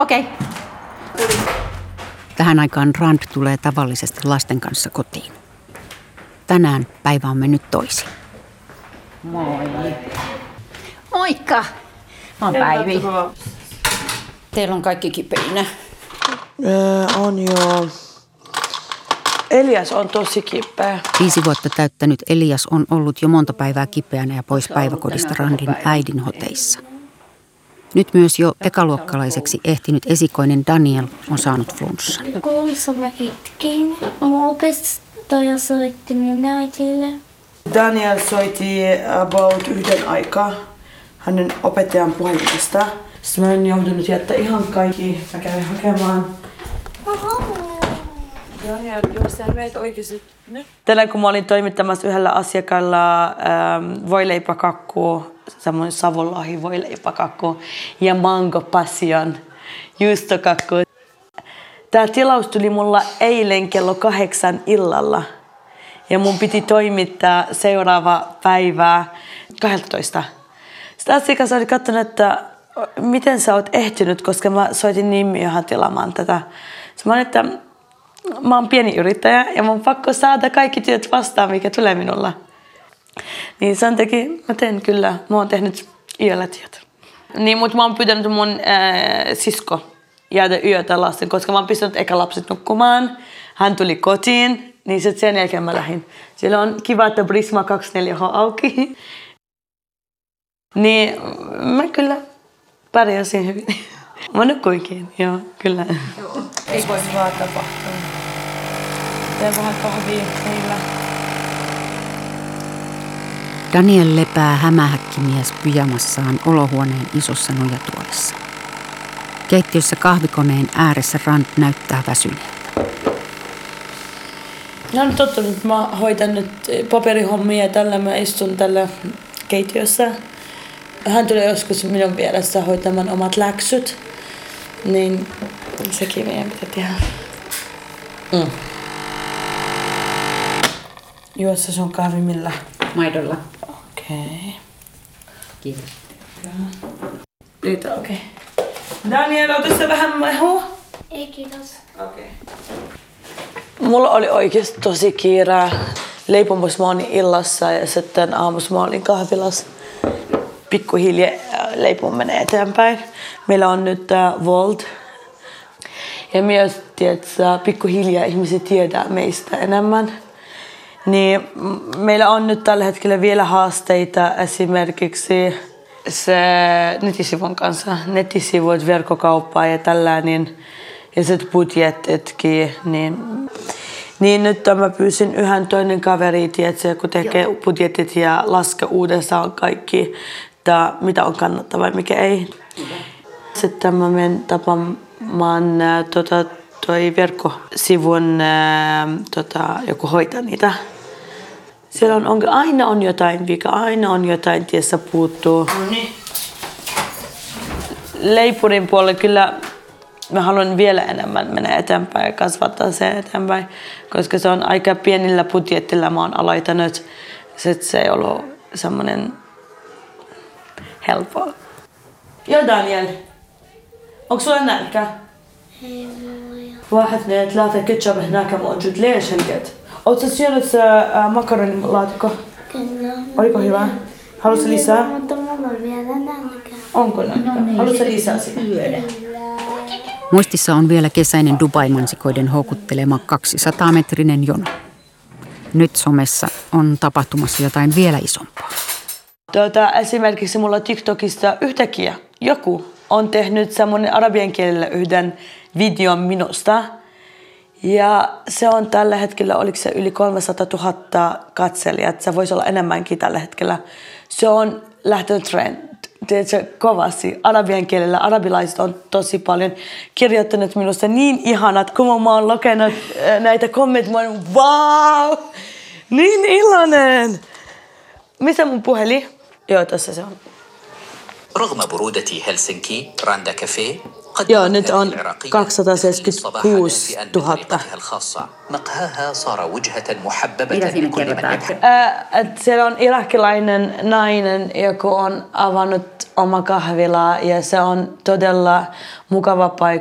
Okei. Tähän aikaan Rand tulee tavallisesti lasten kanssa kotiin. Tänään päivä on mennyt toisin. Moi. Moikka. Mä oon Päivi. Teillä on kaikki kipeinä. On joo. Elias on tosi kipeä. 5 vuotta täyttänyt Elias on ollut jo monta päivää kipeänä ja pois päiväkodista Randin äidin hoteissa. Nyt myös jo ekaluokkalaiseksi ehtinyt esikoinen Daniel on saanut flunssan. Koulussa mä itkin. Mun opettaja soitti mun äitille. Daniel soitti about 1 aikaa hänen opettajan puhelimesta. Sitten mä en joutunut jättää ihan kaikki. Mä kävin hakemaan. Daniel, jos sä meet oikeasti nyt. Tänään kun mä olin toimittamassa yhdellä asiakkaalla voileipäkakku, semmoinen savolahi voileipäkakku ja mango passion juustokakku. Tää tilaus tuli mulla eilen kello 8 illalla ja mun piti toimittaa seuraava päivää 12. Sitten asiakas oli katsonut, että miten sä oot ehtinyt, koska mä soitin Nimmiohan tilaamaan tätä. Sitten mä olin, että mä oon pieni yrittäjä ja mun on pakko saada kaikki työt vastaan, mikä tulee minulla. Niin sen takia mä teen kyllä, mä oon tehnyt yöllä työt. Niin, mutta mä oon pyytänyt mun sisko jäädä yötä lasten, koska mä oon pistänyt eka lapset nukkumaan. Hän tuli kotiin, niin sen jälkeen mä lähdin. Siellä on kiva, että Prisma 24H auki. Niin mä kyllä pärjäsin hyvin. Mä nukkuinkin, joo, kyllä. Joo. Ei voisi vaan tapahtua. Teen vähän kahvia meillä. Daniel lepää hämähäkkimies pyjamassaan olohuoneen isossa nojatuolissa. Keittiössä kahvikoneen ääressä Rand näyttää väsyneeltä. No on tottunut, että mä hoitan nyt paperihommia ja tällä mä istun tällä keittiössä. Hän tulee joskus minun vieressä hoitamaan omat läksyt. Niin sekin meidän pitää tehdä. Juossa sun kahvi millä? Maidolla. Okei. Kiitos. Nyt okei. Daniel, otat sä vähän mehua? Ei kiitos. Okei. Mulla oli oikeesti tosi kiire. Leipomus mä olin illassa ja sitten aamussa mä olin kahvilassa. Pikkuhiljaa leipomus menee eteenpäin. Meillä on nyt Volt. Ja myös, että pikkuhiljaa ihmiset tietää meistä enemmän. Niin meillä on nyt tällä hetkellä vielä haasteita esimerkiksi se nettisivun kanssa. Nettisivut, verkkokauppaa ja tällainen. Ja sitten budjetitkin. Niin nyt mä pyysin yhden toinen kaveri, tiedätkö, kun tekee budjetit ja laske uudestaan kaikki, mitä on kannattavaa ja mikä ei. Sitten mä menen tapaamaan toi verkkosivun joku hoitaa niitä. Siellä aina on jotain vika, aina on jotain tiessä puuttuu. Leipurin puolella kyllä mä haluan vielä enemmän mennä eteenpäin ja kasvattaa sen eteenpäin, koska se on aika pienillä budjettilla mä oon aloittanut. Se ei ollut semmoinen helppoa. Joo Daniel, onko sulla nälkä? Ei voi. 1 2 3 ketchup هناك موجود ليش هلقت؟ Oletko syönyt makaronilaatikko? Kyllä. Oliko hyvä? Haluatko lisää? Mutta mulla on vielä nälkä. Onko nälkä? Haluatko lisää sitä? Muistissa on vielä kesäinen Dubai-mansikoiden houkuttelema 200-metrinen jono. Nyt somessa on tapahtumassa jotain vielä isompaa. Esimerkiksi mulla TikTokista yhtäkkiä joku on tehnyt semmoinen arabian kielellä yhden videon minusta. Ja se on tällä hetkellä, oliko se yli 300 000 katselijat, se voisi olla enemmänkin tällä hetkellä. Se on lähtenyt kovasti arabian kielellä. Arabilaiset on tosi paljon kirjoittanut minusta niin ihanat, kun mä oon lukenut näitä kommentteja. Mä oon wow, niin iloinen. Missä mun puhelin? Joo, tässä se on. رغم برودة هلسنكي راندا كافيه Joo, nyt on 276 000. مقهاها صار وجهة محببة Mitä siinä لكل من kerrotaan? يحب. Siellä on irakilainen nainen, joka on avannut oma kahvila ja se on todella mukava paikka.